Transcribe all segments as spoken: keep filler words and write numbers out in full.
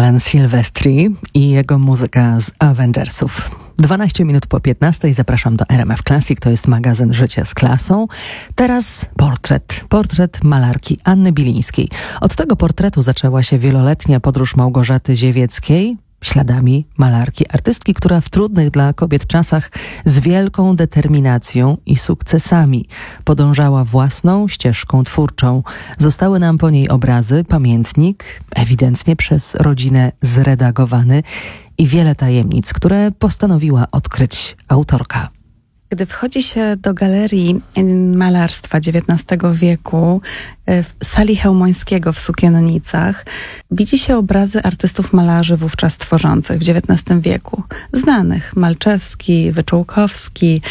Alan Silvestri i jego muzyka z Avengersów. dwanaście minut po piętnastej zapraszam do R M F Classic, to jest magazyn Życie z klasą. Teraz portret, portret malarki Anny Bilińskiej. Od tego portretu zaczęła się wieloletnia podróż Małgorzaty Ziewieckiej, śladami malarki, artystki, która w trudnych dla kobiet czasach z wielką determinacją i sukcesami podążała własną ścieżką twórczą. Zostały nam po niej obrazy, pamiętnik, ewidentnie przez rodzinę zredagowany i wiele tajemnic, które postanowiła odkryć autorka. Gdy wchodzi się do galerii malarstwa dziewiętnastego wieku, w sali Chełmońskiego w Sukiennicach, widzi się obrazy artystów malarzy wówczas tworzących w dziewiętnastym wieku. Znanych: Malczewski, Wyczółkowski,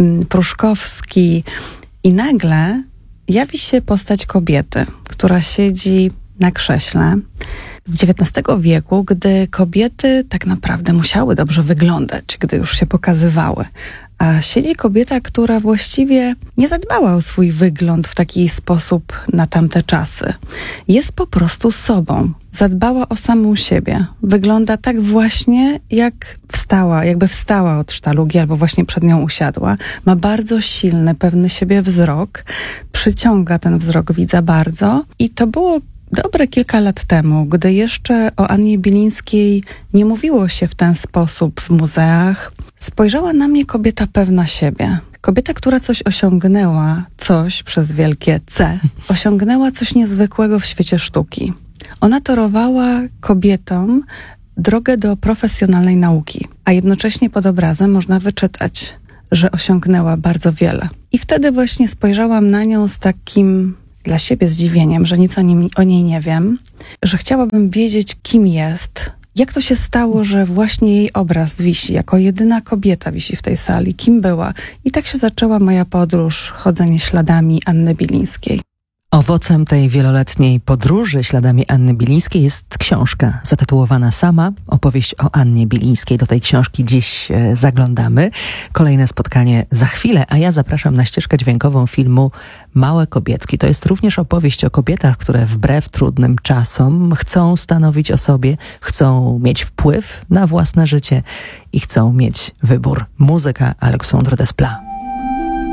Pruszkowski. I nagle jawi się postać kobiety, która siedzi na krześle. Z dziewiętnastego wieku, gdy kobiety tak naprawdę musiały dobrze wyglądać, gdy już się pokazywały. A siedzi kobieta, która właściwie nie zadbała o swój wygląd w taki sposób na tamte czasy. Jest po prostu sobą. Zadbała o samą siebie. Wygląda tak właśnie, jak wstała, jakby wstała od sztalugi albo właśnie przed nią usiadła. Ma bardzo silny, pewny siebie wzrok. Przyciąga ten wzrok widza bardzo. I to było dobre kilka lat temu, gdy jeszcze o Annie Bilińskiej nie mówiło się w ten sposób w muzeach. Spojrzała na mnie kobieta pewna siebie. Kobieta, która coś osiągnęła, coś przez wielkie C, osiągnęła coś niezwykłego w świecie sztuki. Ona torowała kobietom drogę do profesjonalnej nauki, a jednocześnie pod obrazem można wyczytać, że osiągnęła bardzo wiele. I wtedy właśnie spojrzałam na nią z takim dla siebie zdziwieniem, że nic o, nim, o niej nie wiem, że chciałabym wiedzieć, kim jest. Jak to się stało, że właśnie jej obraz wisi, jako jedyna kobieta wisi w tej sali? Kim była? I tak się zaczęła moja podróż, chodzenie śladami Anny Bilińskiej. Owocem tej wieloletniej podróży śladami Anny Bilińskiej jest książka zatytułowana Sama, opowieść o Annie Bilińskiej. Do tej książki dziś e, zaglądamy. Kolejne spotkanie za chwilę, a ja zapraszam na ścieżkę dźwiękową filmu Małe kobietki. To jest również opowieść o kobietach, które wbrew trudnym czasom chcą stanowić o sobie, chcą mieć wpływ na własne życie i chcą mieć wybór. Muzyka Aleksandre Desplat.